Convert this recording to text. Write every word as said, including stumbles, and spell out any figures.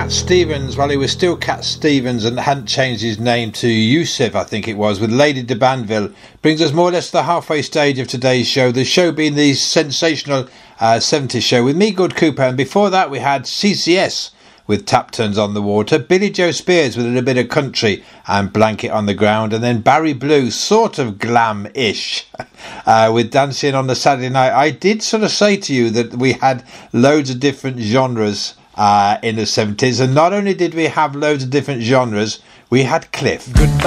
Cat Stevens, well, he was still Cat Stevens and hadn't changed his name to Yusuf, I think it was, with Lady de Banville. Brings us more or less to the halfway stage of today's show, the show being the sensational uh, seventies show with me, Good Cooper, and before that we had C C S with Tap Turns on the Water, Billy Joe Spears with a little bit of country and Blanket on the Ground, and then Barry Blue, sort of glam-ish, uh, with Dancing on the Saturday Night. I did sort of say to you that we had loads of different genres uh, in the seventies, and not only did we have loads of different genres, we had Cliff. Goodbye.